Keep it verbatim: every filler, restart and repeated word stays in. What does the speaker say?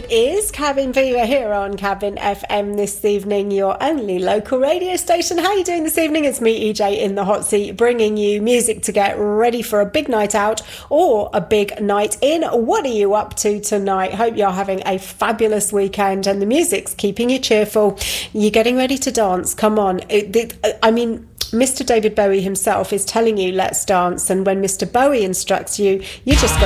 It is Cabin Fever here on Cabin F M this evening, your only local radio station. How are you doing this evening? It's me, E J, in the hot seat, bringing you music to get ready for a big night out or a big night in. What are you up to tonight? Hope you're having a fabulous weekend and the music's keeping you cheerful. You're getting ready to dance. Come on. It, it, I mean... Mister David Bowie himself is telling you, let's dance. And when Mister Bowie instructs you, you just got